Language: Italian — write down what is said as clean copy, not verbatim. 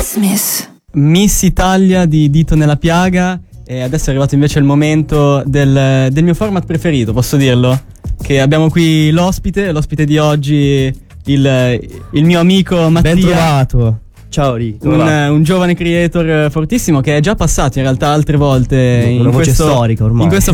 Miss Italia di Dito nella piaga. E adesso è arrivato invece il momento del mio format preferito, posso dirlo? Che abbiamo qui l'ospite di oggi, il mio amico Mattia. Ben trovato. Ciao Ri, un giovane creator fortissimo che è già passato in realtà altre volte una voce storica ormai. in questo